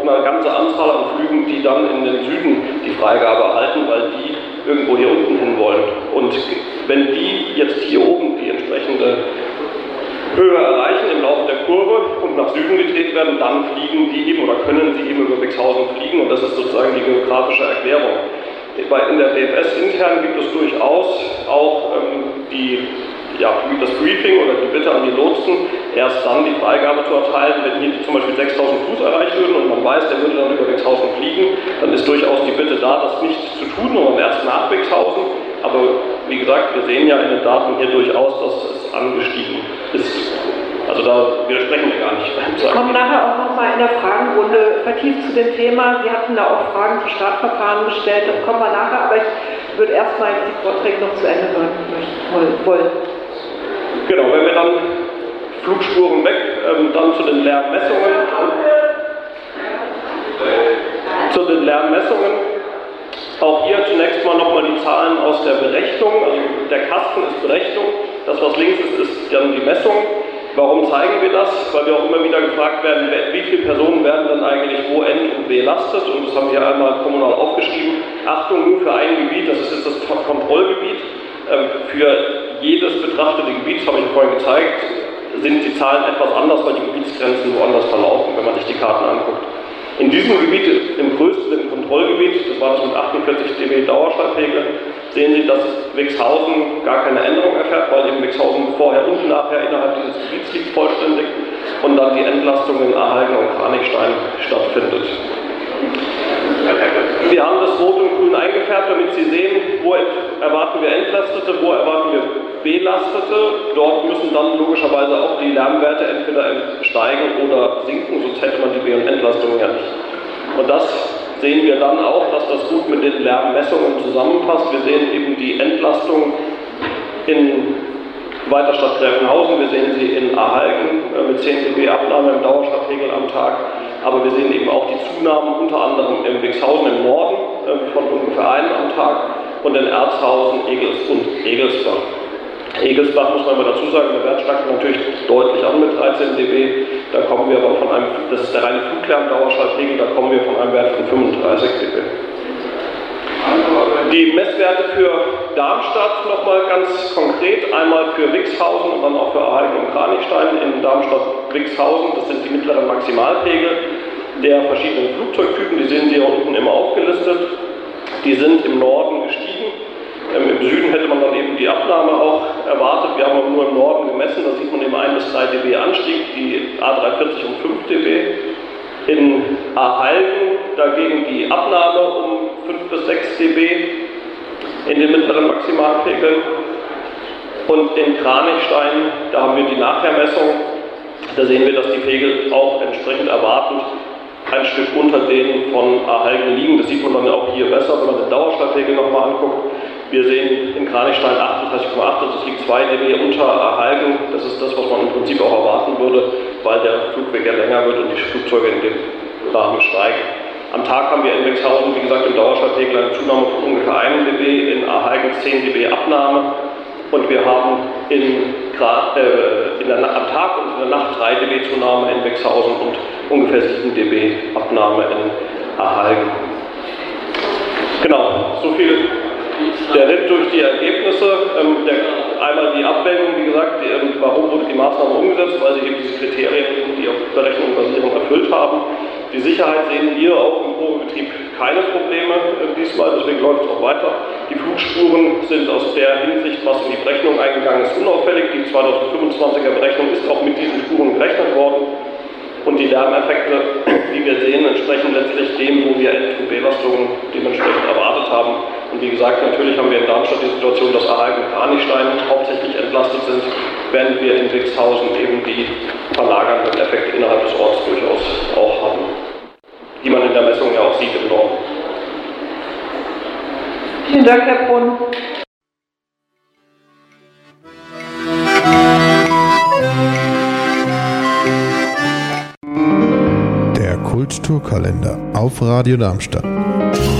eine ganze Anzahl an Flügen, die dann in den Süden die Freigabe erhalten, weil die irgendwo hier unten hin wollen. Und wenn die jetzt hier oben die entsprechende Höhe erreichen im Laufe der Kurve und nach Süden gedreht werden, dann fliegen die eben oder können sie eben über Wixhausen fliegen, und das ist sozusagen die geografische Erklärung. In der DFS intern gibt es durchaus auch das Briefing oder die Bitte an die Lotsen, erst dann die Freigabe zu erteilen, wenn hier zum Beispiel 6000 Fuß erreicht würden und man weiß, der würde dann über Wixhausen fliegen, dann ist durchaus die Bitte da, das nicht zu tun, sondern erst nach Wixhausen. Aber wie gesagt, wir sehen ja in den Daten hier durchaus, dass es angestiegen ist. Also da widersprechen wir gar nicht. Wir kommen nachher auch nochmal in der Fragenrunde vertieft zu dem Thema. Sie hatten da auch Fragen zu Startverfahren gestellt, das kommen wir nachher, aber ich würde erstmal die Vorträge noch zu Ende hören wollen. Genau, wenn wir dann Flugspuren weg, dann zu den Lärmmessungen. Auch hier zunächst mal nochmal die Zahlen aus der Berechnung. Also der Kasten ist Berechnung, das was links ist, ist dann die Messung. Warum zeigen wir das? Weil wir auch immer wieder gefragt werden, wie viele Personen werden dann eigentlich wo ent- und belastet, und das haben wir einmal kommunal aufgeschrieben. Achtung, nur für ein Gebiet, das ist jetzt das Kontrollgebiet. Für jedes betrachtete Gebiet, das habe ich vorhin gezeigt, sind die Zahlen etwas anders, weil die Gebietsgrenzen woanders verlaufen, wenn man sich die Karten anguckt. In diesem Gebiet, im größten, im Kontrollgebiet, das war das mit 48 dB Dauerschallpegel, sehen Sie, dass Wixhausen gar keine Änderung erfährt, weil eben Wixhausen vorher und nachher innerhalb dieses Gebiets liegt vollständig und dann die Entlastung in Ahalgen und Kranichstein stattfindet. Wir haben das Rot und Grün eingefärbt, damit Sie sehen, wo erwarten wir Entlastete, wo erwarten wir Belastete. Dort müssen dann logischerweise auch die Lärmwerte entweder steigen oder sinken, sonst hätte man die Be- und Entlastungen ja nicht. Und das sehen wir dann auch, dass das gut mit den Lärmmessungen zusammenpasst. Wir sehen eben die Entlastung in Weiterstadt Gräfenhausen, wir sehen sie in Ahalgen mit 10 dB Abnahme im Dauerschallpegel am Tag, aber wir sehen eben auch die Zunahmen unter anderem in Wixhausen im Norden von ungefähr 1 am Tag und in Erzhausen, Egelsbach. Egelsbach, muss man mal dazu sagen, der Wert steigt natürlich deutlich an mit 13 dB, da kommen wir aber von einem, das ist der reine Fluglärm-Dauerschallpegel, da kommen wir von einem Wert von 35 dB. Die Messwerte für Darmstadt nochmal ganz konkret, einmal für Wixhausen und dann auch für Ahalgen und Kranichstein. In Darmstadt-Wixhausen, das sind die mittleren Maximalpegel der verschiedenen Flugzeugtypen, die sehen Sie hier unten immer aufgelistet. Die sind im Norden gestiegen. Im Süden hätte man dann eben die Abnahme auch erwartet. Wir haben aber nur im Norden gemessen, da sieht man eben 1 bis 3 dB Anstieg, die A340 um 5 dB. In Ahalgen dagegen die Abnahme um 5 bis 6 dB in den mittleren Maximalpegeln. Und in Kranichstein, da haben wir die Nachhermessung, da sehen wir, dass die Pegel auch entsprechend erwartend ein Stück unter denen von Ahalgen liegen. Das sieht man dann auch hier besser, wenn man den Dauerschallpegel nochmal anguckt. Wir sehen in Kranichstein 38,8, also es liegt 2 dB unter Ahalgen. Das ist das, was man im Prinzip auch erwarten würde, weil der Flugweg ja länger wird und die Flugzeuge in dem Rahmen steigen. Am Tag haben wir in Wixhausen, wie gesagt, im Dauerschallpegel eine Zunahme von ungefähr 1 dB, in Ahalgen 10 dB Abnahme und wir haben am Tag und in der Nacht 3 dB Zunahme in Wixhausen und ungefähr 7 dB Abnahme in Ahalgen. Genau, so viel der Ritt durch die Ergebnisse. Einmal die Abwägung, wie gesagt, warum wurde die Maßnahme umgesetzt, weil sie eben diese Kriterien, die auf Berechnung basieren, erfüllt haben. Die Sicherheit sehen wir auch im Probebetrieb keine Probleme diesmal, deswegen läuft es auch weiter. Die Flugspuren sind aus der Hinsicht, was in die Berechnung eingegangen ist, unauffällig. Die 2025er Berechnung ist auch mit diesen Spuren gerechnet worden. Und die Lärmeffekte, die wir sehen, entsprechen letztlich dem, wo wir Ent- und Belastungen dementsprechend erwartet haben. Und wie gesagt, natürlich haben wir in Darmstadt die Situation, dass Ahalgen und Kranichstein hauptsächlich entlastet sind, während wir in Wixhausen eben die verlagernden Effekte innerhalb des Orts durchaus auch haben, die man in der Messung ja auch sieht im Norden. Vielen Dank, Herr Brunn. Der Kulturkalender auf Radio Darmstadt.